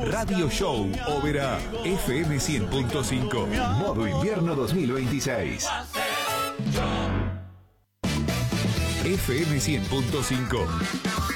Radio Show Oberá FM 100.5. Modo Invierno 2026. FM 100.5.